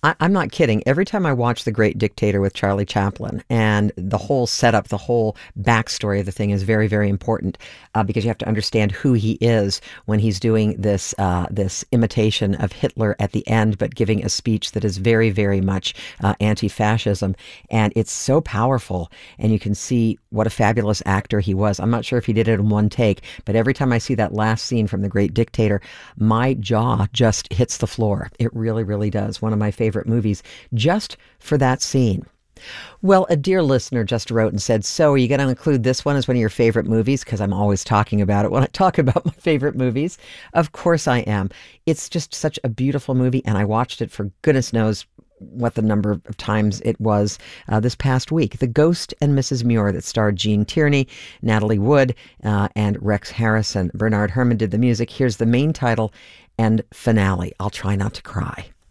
I'm not kidding. Every time I watch The Great Dictator with Charlie Chaplin, and the whole setup, the whole backstory of the thing is very, very important because you have to understand who he is when he's doing this imitation of Hitler at the end, but giving a speech that is very, very much anti-fascism, and it's so powerful. And you can see what a fabulous actor he was. I'm not sure if he did it in one take, but every time I see that last scene from The Great Dictator, my jaw just hits the floor. It really, really does. One of my favorite movies just for that scene. Well, a dear listener just wrote and said, so are you going to include this one as one of your favorite movies? Because I'm always talking about it when I talk about my favorite movies. Of course I am. It's just such a beautiful movie, and I watched it for goodness knows what the number of times it was this past week. The Ghost and Mrs. Muir, that starred Gene Tierney, Natalie Wood, and Rex Harrison. Bernard Herrmann did the music. Here's the main title and finale. I'll try not to cry.